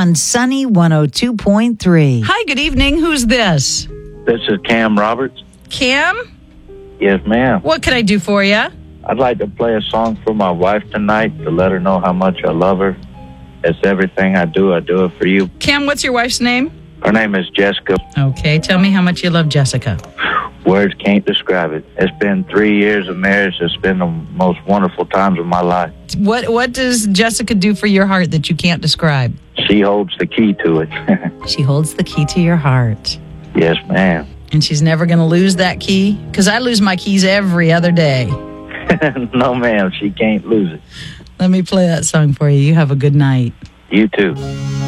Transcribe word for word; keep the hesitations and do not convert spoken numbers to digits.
on Sunny one oh two point three. Hi, good evening. Who's this? This is Cam Roberts. Cam? Yes, ma'am. What can I do for you? I'd like to play a song for my wife tonight to let her know how much I love her. It's everything I do, I do it for you. Cam, what's your wife's name? Her name is Jessica. Okay, tell me how much you love Jessica. Words can't describe it. It's been three years of marriage. It's been the most wonderful times of my life. What What does Jessica do for your heart that you can't describe? She holds the key to it. She holds the key to your heart. Yes, ma'am. And she's never going to lose that key? Because I lose my keys every other day. No, ma'am. She can't lose it. Let me play that song for you. You have a good night. You too.